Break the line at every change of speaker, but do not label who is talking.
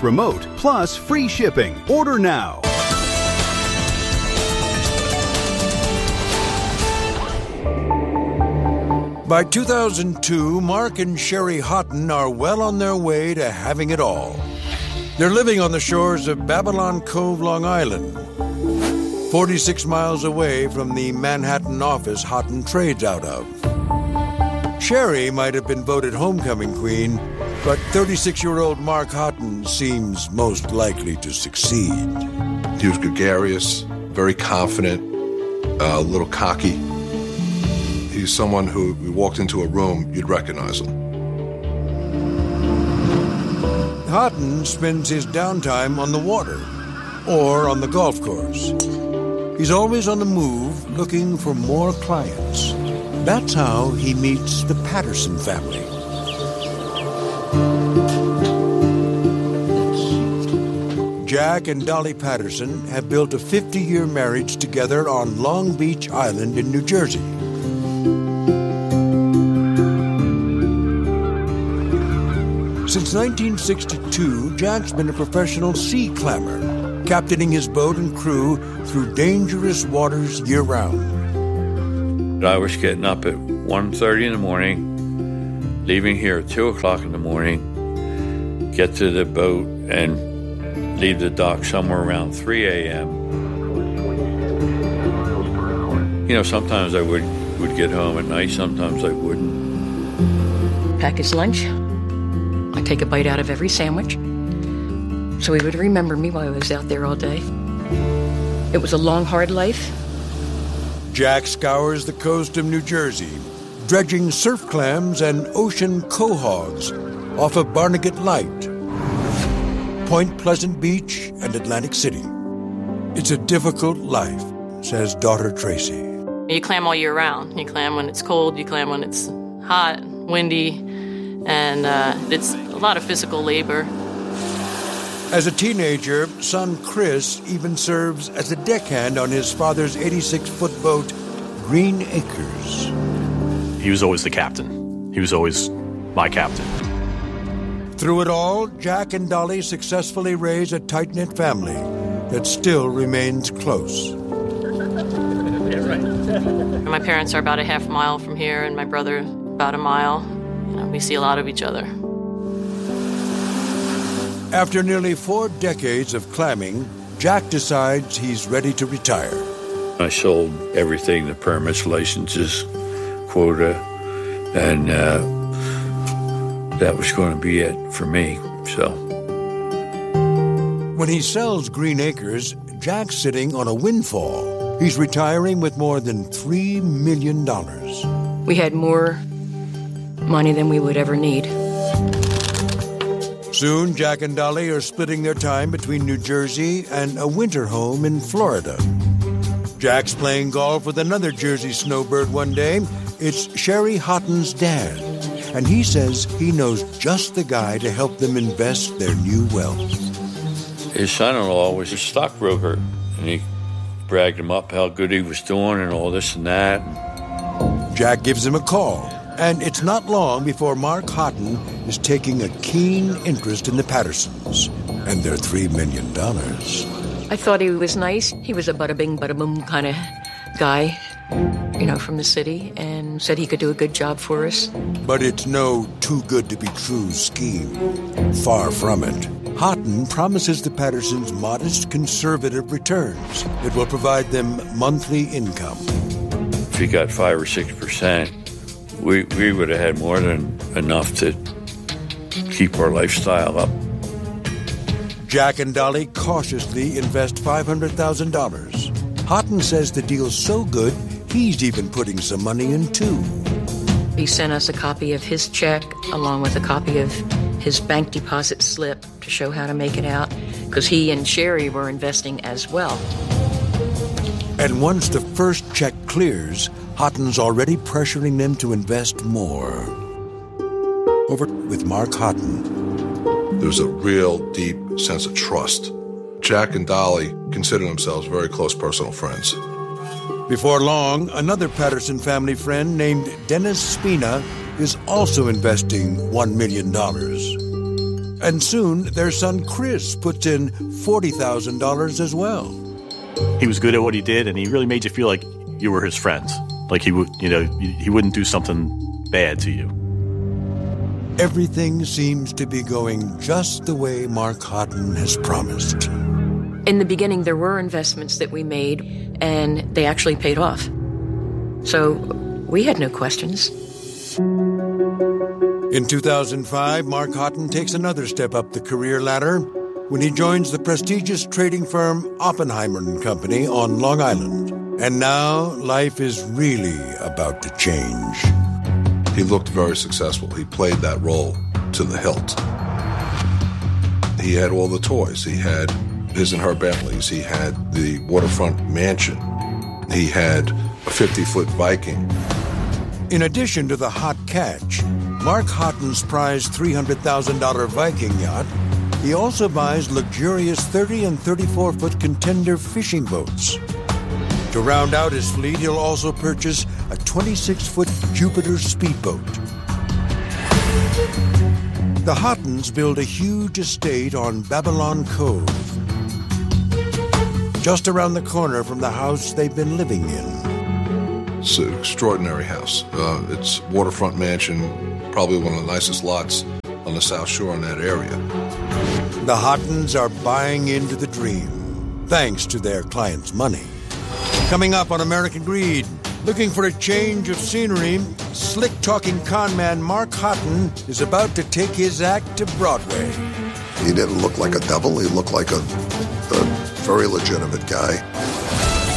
remote, plus free shipping. Order now.
By 2002, Mark and Sherry Houghton are well on their way to having it all. They're living on the shores of Babylon Cove, Long Island, 46 miles away from the Manhattan office Houghton trades out of. Sherry might have been voted homecoming queen, but 36-year-old Mark Houghton seems most likely to succeed.
He was gregarious, very confident, a little cocky. He's someone who, we walked into a room, you'd recognize him.
Houghton spends his downtime on the water or on the golf course. He's always on the move, looking for more clients. That's how he meets the Patterson family. Jack and Dolly Patterson have built a 50-year marriage together on Long Beach Island in New Jersey. Since 1962, Jack's been a professional sea climber, captaining his boat and crew through dangerous waters year-round.
I was getting up at 1:30 in the morning, leaving here at 2 o'clock in the morning, get to the boat, and leave the dock somewhere around 3 a.m. You know, sometimes I would get home at night, sometimes I wouldn't.
Pack his lunch. I'd take a bite out of every sandwich, so he would remember me while I was out there all day. It was a long, hard life.
Jack scours the coast of New Jersey, dredging surf clams and ocean quahogs off of Barnegat Light, Point Pleasant Beach, and Atlantic City. It's a difficult life, says daughter Tracy.
You clam all year round. You clam when it's cold, you clam when it's hot, windy, and it's a lot of physical labor.
As a teenager, son Chris even serves as a deckhand on his father's 86-foot boat, Green Acres.
He was always the captain. He was always my captain.
Through it all, Jack and Dolly successfully raise a tight-knit family that still remains close.
My parents are about a half mile from here, and my brother about a mile. You know, we see a lot of each other.
After nearly 4 decades of clamming, Jack decides he's ready to retire.
I sold everything, the permits, licenses, quota, and that was going to be it for me, so.
When he sells Green Acres, Jack's sitting on a windfall. He's retiring with more than $3 million.
We had more money than we would ever need.
Soon, Jack and Dolly are splitting their time between New Jersey and a winter home in Florida. Jack's playing golf with another Jersey snowbird one day. It's Sherry Houghton's dad, and he says he knows just the guy to help them invest their new wealth.
His son-in-law was a stockbroker, and he bragged him up how good he was doing and all this and that.
Jack gives him a call, and it's not long before Mark Houghton is taking a keen interest in the Pattersons and their $3 million.
I thought he was nice. He was a bada-bing, bada-boom kind of guy, you know, from the city, and said he could do a good job for us.
But it's no too-good-to-be-true scheme. Far from it. Houghton promises the Pattersons modest, conservative returns that will provide them monthly income.
If he got 5 or 6%, we would have had more than enough to keep our lifestyle up.
Jack and Dolly cautiously invest $500,000. Houghton says the deal's so good, he's even putting some money in, too.
He sent us a copy of his check along with a copy of his bank deposit slip to show how to make it out, because he and Sherry were investing as well.
And once the first check clears, Houghton's already pressuring them to invest more. Over with Mark Houghton.
There's a real deep sense of trust. Jack and Dolly consider themselves very close personal friends.
Before long, another Patterson family friend named Dennis Spina is also investing $1 million. And soon, their son Chris puts in $40,000 as well.
He was good at what he did, and he really made you feel like you were his friends. Like he would, he wouldn't do something bad to you.
Everything seems to be going just the way Mark Houghton has promised.
In the beginning, there were investments that we made, and they actually paid off. So we had no questions.
In 2005, Mark Houghton takes another step up the career ladder when he joins the prestigious trading firm Oppenheimer & Company on Long Island. And now, life is really about to change.
He looked very successful. He played that role to the hilt. He had all the toys. He had his and her Bentleys. He had the waterfront mansion. He had a 50-foot Viking.
In addition to the hot catch, Mark Houghton's prized $300,000 Viking yacht, he also buys luxurious 30 and 34-foot contender fishing boats. To round out his fleet, he'll also purchase a 26-foot Jupiter speedboat. The Houghtons build a huge estate on Babylon Cove, just around the corner from the house they've been living in.
It's an extraordinary house. It's waterfront mansion, probably one of the nicest lots on the South Shore in that area.
The Houghtons are buying into the dream, thanks to their clients' money. Coming up on American Greed, looking for a change of scenery, slick-talking con man Mark Houghton is about to take his act to Broadway.
He didn't look like a devil. He looked like a very legitimate guy.